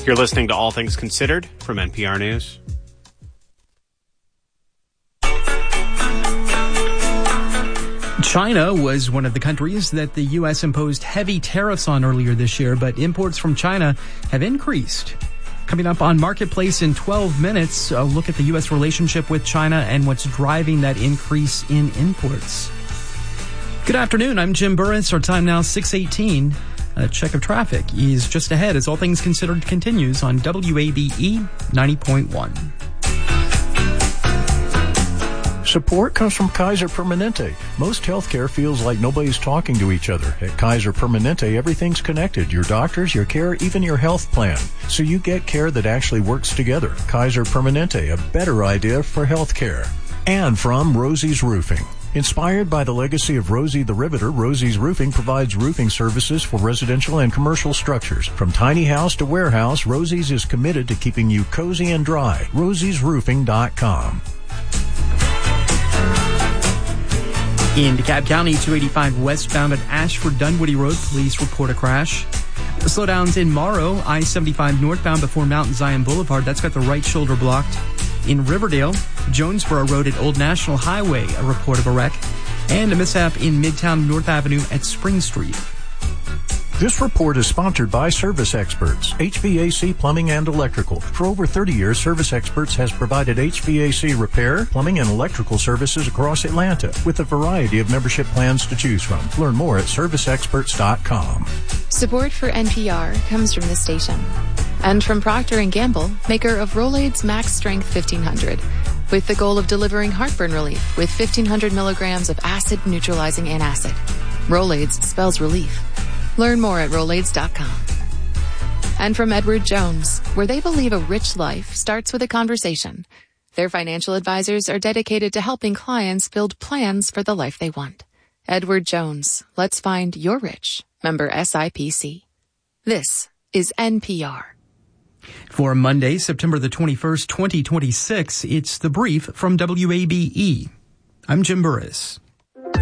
You're listening to All Things Considered from NPR News. China was one of the countries that the U.S. imposed heavy tariffs on earlier this year, but imports from China have increased. Coming up on Marketplace in 12 minutes, a look at the U.S. relationship with China and what's driving that increase in imports. Good afternoon, I'm Jim Burris. Our time now 6:18. A check of traffic is just ahead as All Things Considered continues on WABE 90.1. Support comes from Kaiser Permanente. Most healthcare feels like nobody's talking to each other. At Kaiser Permanente, everything's connected. Your doctors, your care, even your health plan. So you get care that actually works together. Kaiser Permanente, a better idea for healthcare. And from Rosie's Roofing. Inspired by the legacy of Rosie the Riveter, Rosie's Roofing provides roofing services for residential and commercial structures. From tiny house to warehouse, Rosie's is committed to keeping you cozy and dry. rosiesroofing.com. In DeKalb County, 285 westbound at Ashford-Dunwoody Road, police report a crash. Slowdowns in Morrow, I-75 northbound before Mount Zion Boulevard. That's got the right shoulder blocked. In Riverdale, Jonesboro Road at Old National Highway, a report of a wreck. And a mishap in Midtown North Avenue at Spring Street. This report is sponsored by Service Experts, HVAC, plumbing, and electrical. For over 30 years, Service Experts has provided HVAC repair, plumbing, and electrical services across Atlanta with a variety of membership plans to choose from. Learn more at serviceexperts.com. Support for NPR comes from this station and from Procter & Gamble, maker of Rolaids Max Strength 1500, with the goal of delivering heartburn relief with 1,500 milligrams of acid-neutralizing antacid. Rolaids spells relief. Learn more at Rolaids.com. And from Edward Jones, where they believe a rich life starts with a conversation. Their financial advisors are dedicated to helping clients build plans for the life they want. Edward Jones, let's find your rich. Member SIPC. This is NPR. For Monday, September the 21st, 2026, it's The Brief from WABE. I'm Jim Burris.